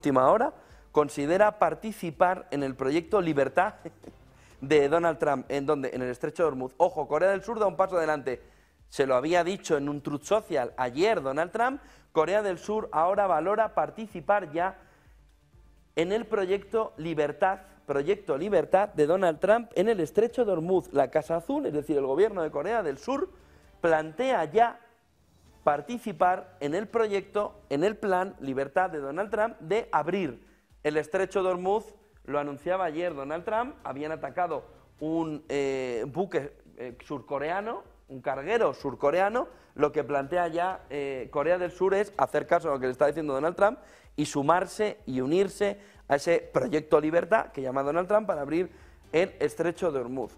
última hora, considera participar en el proyecto Libertad de Donald Trump, en el estrecho de Hormuz. Ojo, Corea del Sur da un paso adelante. Se lo había dicho en un Truth Social ayer Donald Trump. Corea del Sur ahora valora participar ya en el proyecto Libertad de Donald Trump en el estrecho de Hormuz. La Casa Azul, es decir, el gobierno de Corea del Sur, plantea ya participar en el proyecto, en el plan Libertad de Donald Trump de abrir el estrecho de Hormuz. Lo anunciaba ayer Donald Trump. Habían atacado un buque surcoreano, un carguero surcoreano. Lo que plantea ya Corea del Sur es hacer caso a lo que le está diciendo Donald Trump y sumarse y unirse a ese proyecto Libertad que llama Donald Trump para abrir el estrecho de Hormuz.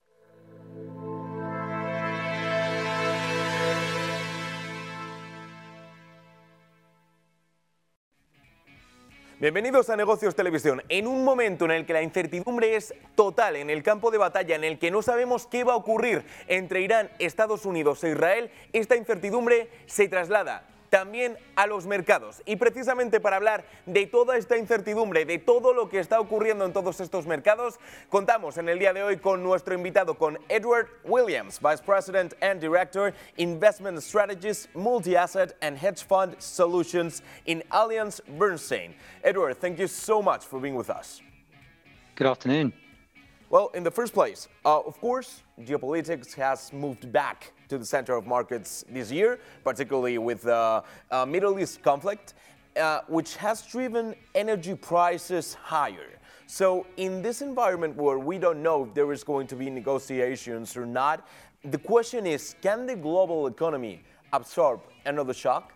Bienvenidos a Negocios Televisión. En un momento en el que la incertidumbre es total en el campo de batalla, en el que no sabemos qué va a ocurrir entre Irán, Estados Unidos e Israel, esta incertidumbre se traslada también a los mercados. Y precisamente para hablar de toda esta incertidumbre, de todo lo que está ocurriendo en todos estos mercados, contamos en el día de hoy con nuestro invitado, con Edward Williams, Vice President and Director, Investment Strategies, Multi-Asset and Hedge Fund Solutions in Allianz Bernstein. Edward, thank you so much for being with us. Good afternoon. Well, in the first place, of course, geopolitics has moved back to the center of markets this year, particularly with the Middle East conflict, which has driven energy prices higher. So in this environment where we don't know if there is going to be negotiations or not, the question is, can the global economy absorb another shock?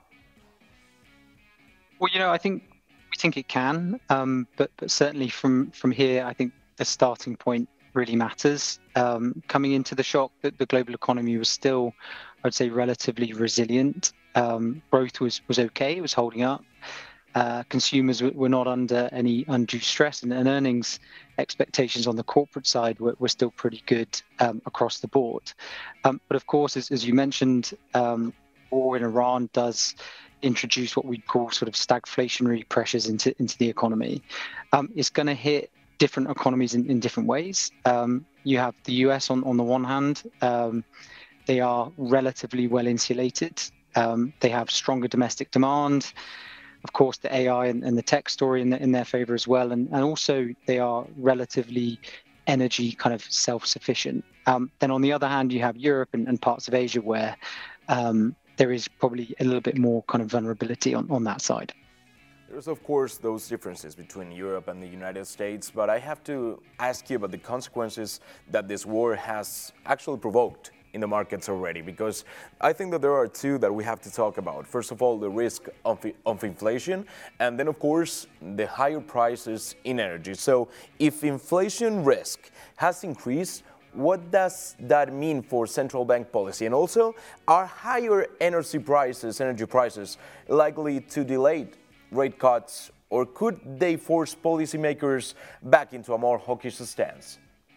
Well, I think we think it can, but certainly from here, I think the starting point really matters. Coming into the shock, the global economy was still, I'd say, relatively resilient. Growth was okay, it was holding up. Consumers were not under any undue stress, and earnings expectations on the corporate side were still pretty good across the board. But of course, as you mentioned, war in Iran does introduce what we'd call sort of stagflationary pressures into the economy. It's going to hit different economies in different ways. You have the US on the one hand. They are relatively well insulated. They have stronger domestic demand. Of course, the AI and the tech story in their favor as well. And also they are relatively energy kind of self-sufficient. Then on the other hand, you have Europe and parts of Asia where there is probably a little bit more kind of vulnerability on that side. There's, of course, those differences between Europe and the United States, but I have to ask you about the consequences that this war has actually provoked in the markets already, because I think that there are two that we have to talk about. First of all, the risk of inflation, and then, of course, the higher prices in energy. So if inflation risk has increased, what does that mean for central bank policy? And also, are higher energy prices likely to delay rate cuts, or could they force policymakers back into a more hawkish stance?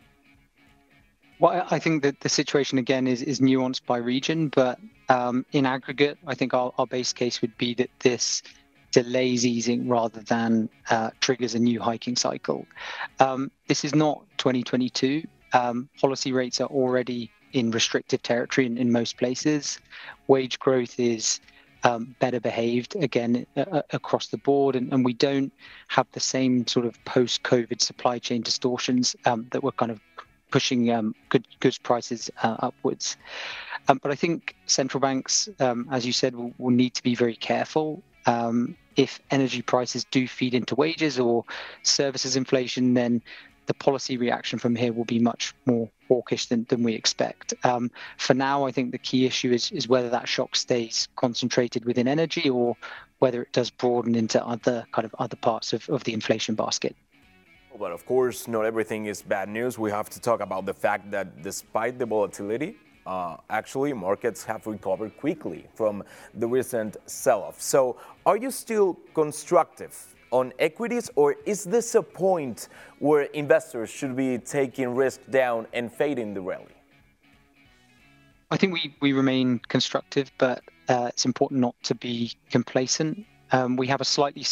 Well, I think that the situation, again, is nuanced by region, but in aggregate, I think our base case would be that this delays easing rather than triggers a new hiking cycle. This is not 2022. Policy rates are already in restrictive territory in most places. Wage growth is better behaved, again, across the board. And we don't have the same sort of post-COVID supply chain distortions that were kind of pushing goods prices upwards. But I think central banks, as you said, will need to be very careful. If energy prices do feed into wages or services inflation, then the policy reaction from here will be much more hawkish than we expect. For now, I think the key issue is whether that shock stays concentrated within energy or whether it does broaden into other parts of the inflation basket. But of course, not everything is bad news. We have to talk about the fact that despite the volatility, actually markets have recovered quickly from the recent sell-off. So are you still constructive on equities, or is this a point where investors should be taking risk down and fading the rally? I think we remain constructive, but it's important not to be complacent. We have a slightly